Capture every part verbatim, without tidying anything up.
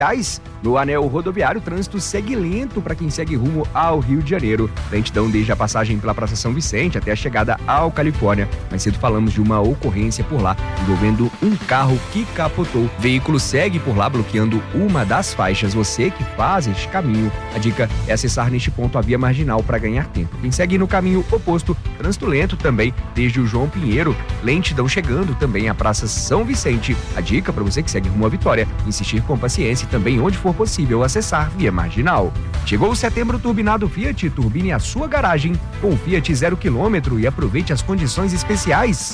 No anel rodoviário, o trânsito segue lento para quem segue rumo ao Rio de Janeiro. Lentidão desde a passagem pela Praça São Vicente até a chegada ao Califórnia. Mais cedo falamos de uma ocorrência por lá, envolvendo um carro que capotou. O veículo segue por lá, bloqueando uma das faixas. Você que faz este caminho, a dica é acessar neste ponto a via marginal para ganhar tempo. Quem segue no caminho oposto, trânsito lento também desde o João Pinheiro. Lentidão chegando também à Praça São Vicente. A dica para você que segue rumo à Vitória, insistir com paciência e também, onde for possível, acessar via marginal. Chegou o setembro turbinado Fiat. Turbine a sua garagem com o Fiat zero quilômetro e aproveite as condições especiais.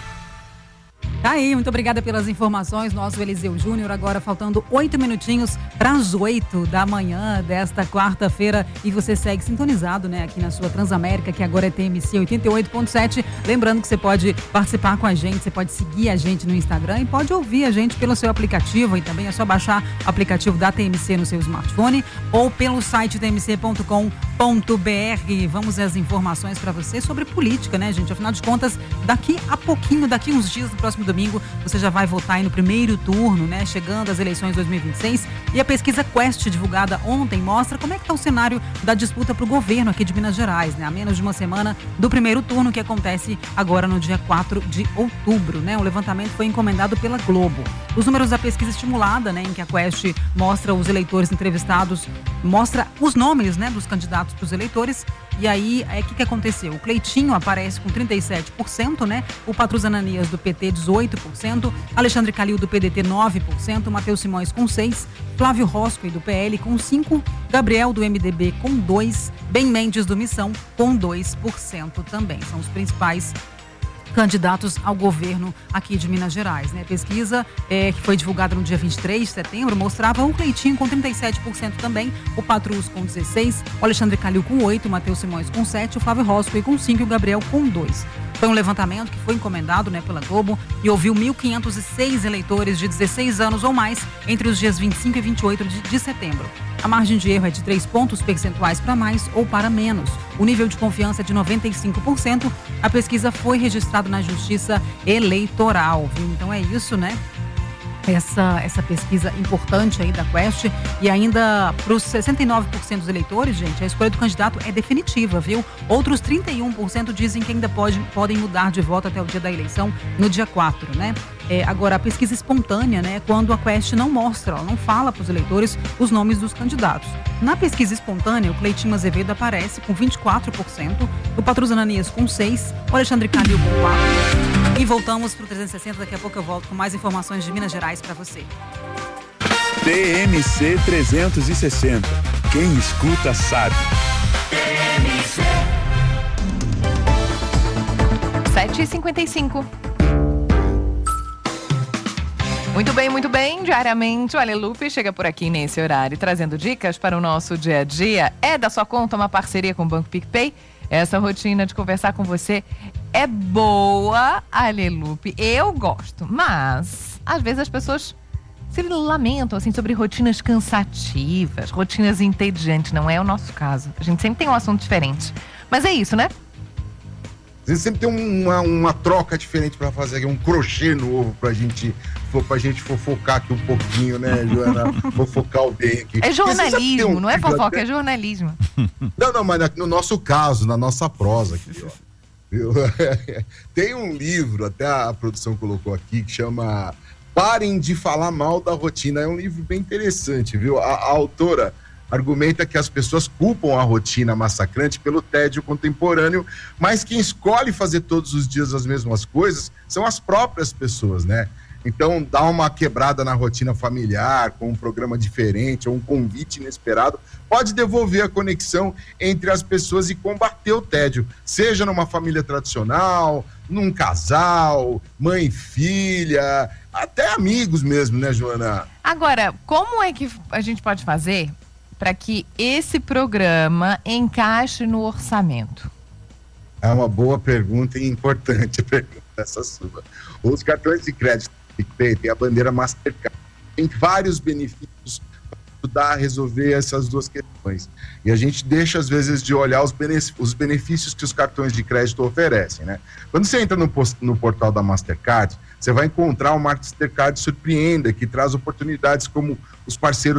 Tá aí, muito obrigada pelas informações, nosso Eliseu Júnior. Agora faltando oito minutinhos para as oito da manhã desta quarta-feira, e você segue sintonizado, né, aqui na sua Transamérica, que agora é T M C oitenta e oito ponto sete. Lembrando que você pode participar com a gente, você pode seguir a gente no Instagram e pode ouvir a gente pelo seu aplicativo, e também é só baixar o aplicativo da T M C no seu smartphone ou pelo site t m c ponto com ponto b r. Vamos às informações para você sobre política, né, gente? Afinal de contas, daqui a pouquinho, daqui uns dias, no próximo domingo, você já vai votar aí no primeiro turno, né? Chegando às eleições dois mil e vinte e seis. E a pesquisa Quest, divulgada ontem, mostra como é que está o cenário da disputa para o governo aqui de Minas Gerais, né? A menos de uma semana do primeiro turno, que acontece agora no dia quatro de outubro, né? O levantamento foi encomendado pela Globo. Os números da pesquisa estimulada, né? Em que a Quest mostra os eleitores entrevistados, mostra os nomes, né? Dos candidatos para os eleitores. E aí, o é, que, que aconteceu? O Cleitinho aparece com trinta e sete por cento, né? O Patrus Ananias do P T, dezoito por cento. Alexandre Calil do P D T, nove por cento. Matheus Simões com seis por cento. Flávio Roscoe do P L com cinco por cento. Gabriel do M D B com dois por cento. Ben Mendes do Missão com dois por cento também. São os principais candidatos ao governo aqui de Minas Gerais, né? A pesquisa é, que foi divulgada no dia vinte e três de setembro mostrava o Cleitinho com trinta e sete por cento também, o Patrus com dezesseis por cento, o Alexandre Calil com oito por cento, o Matheus Simões com sete por cento, o Flávio Roscoe com cinco por cento e o Gabriel com dois por cento. Foi um levantamento que foi encomendado, né, pela Globo e ouviu mil quinhentos e seis eleitores de dezesseis anos ou mais entre os dias vinte e cinco e vinte e oito de, de setembro. A margem de erro é de três pontos percentuais para mais ou para menos. O nível de confiança é de noventa e cinco por cento. A pesquisa foi registrada na Justiça Eleitoral, viu? Então é isso, né? Essa, essa pesquisa importante aí da Quest. E ainda para os sessenta e nove por cento dos eleitores, gente, a escolha do candidato é definitiva, viu? Outros trinta e um por cento dizem que ainda pode, podem mudar de voto até o dia da eleição, no dia quatro, né? É, agora, a pesquisa espontânea, né, quando a Quest não mostra, ela não fala para os eleitores os nomes dos candidatos. Na pesquisa espontânea, o Cleitinho Azevedo aparece com vinte e quatro por cento, o Patrus Ananias com seis por cento, o Alexandre Calil com quatro por cento. E voltamos para o trezentos e sessenta, daqui a pouco eu volto com mais informações de Minas Gerais para você. T M C trezentos e sessenta. Quem escuta sabe. T M C. sete e cinquenta e cinco. Muito bem, muito bem. Diariamente, o Alelupe chega por aqui nesse horário, trazendo dicas para o nosso dia a dia. É da sua conta uma parceria com o Banco PicPay? Essa rotina de conversar com você é boa, Alelupe. Eu gosto, mas às vezes as pessoas se lamentam assim, sobre rotinas cansativas, rotinas entediantes. Não é o nosso caso. A gente sempre tem um assunto diferente. Mas é isso, né? A gente sempre tem uma, uma troca diferente para fazer aqui, um crochê novo pra gente, pra gente fofocar aqui um pouquinho, né, Joana? Fofocar o bem aqui. É jornalismo, um, não é fofoca, até... é jornalismo. Não, não, mas no nosso caso, na nossa prosa aqui, ó. Viu? Tem um livro, até a produção colocou aqui, que chama Parem de Falar Mal da Rotina. É um livro bem interessante, viu? A, a autora argumenta que as pessoas culpam a rotina massacrante pelo tédio contemporâneo, mas quem escolhe fazer todos os dias as mesmas coisas são as próprias pessoas, né? Então, dar uma quebrada na rotina familiar, com um programa diferente ou um convite inesperado, pode devolver a conexão entre as pessoas e combater o tédio, seja numa família tradicional, num casal, mãe e filha, até amigos mesmo, né, Joana? Agora, como é que a gente pode fazer para que esse programa encaixe no orçamento? É uma boa pergunta e importante a pergunta essa sua. Os cartões de crédito PicPay tem a bandeira Mastercard, tem vários benefícios para ajudar a resolver essas duas questões. E a gente deixa, às vezes, de olhar os benefícios, os benefícios que os cartões de crédito oferecem, né? Quando você entra no, post, no portal da Mastercard, você vai encontrar o Mastercard Surpreenda, que traz oportunidades como os parceiros